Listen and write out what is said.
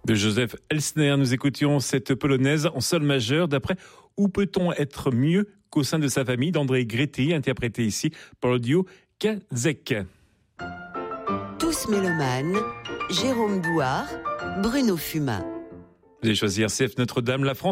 De Joseph Elsner, nous écoutions cette polonaise en sol majeur d'après Où peut-on être mieux qu'au sein de sa famille d'André Gréty, interprété ici par l'audio Kazek. Tous mélomanes, Jérôme Douard, Bruno Fumin. Vous allez choisir CF Notre-Dame, la France.